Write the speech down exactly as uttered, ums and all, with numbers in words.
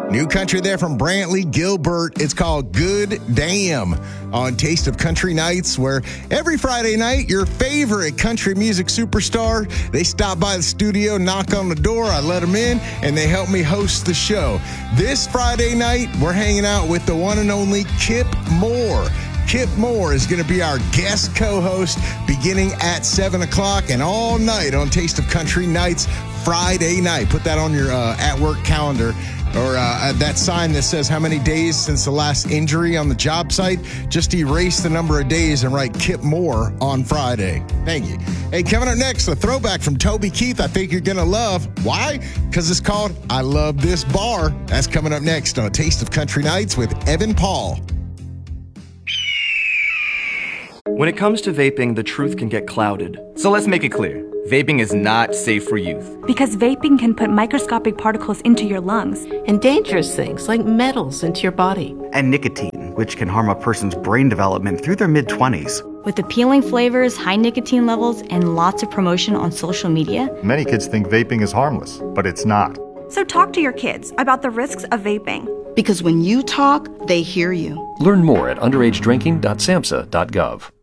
New country there from Brantley Gilbert. It's called Good Damn on Taste of Country Nights, where every Friday night, your favorite country music superstar, they stop by the studio, knock on the door, I let them in, and they help me host the show. This Friday night, we're hanging out with the one and only Kip Moore. Kip Moore is going to be our guest co-host beginning at seven o'clock and all night on Taste of Country Nights Friday night. Put that on your uh, at-work calendar, or uh, that sign that says how many days since the last injury on the job site. Just erase the number of days and write Kip Moore on Friday. Thank you. Hey, coming up next, a throwback from Toby Keith I think you're going to love. Why? Because it's called I Love This Bar. That's coming up next on Taste of Country Nights with Evan Paul. When it comes to vaping, the truth can get clouded. So let's make it clear. Vaping is not safe for youth. Because vaping can put microscopic particles into your lungs. And dangerous things like metals into your body. And nicotine, which can harm a person's brain development through their mid-twenties. With appealing flavors, high nicotine levels, and lots of promotion on social media. Many kids think vaping is harmless, but it's not. So talk to your kids about the risks of vaping. Because when you talk, they hear you. Learn more at underage drinking dot samhsa dot gov.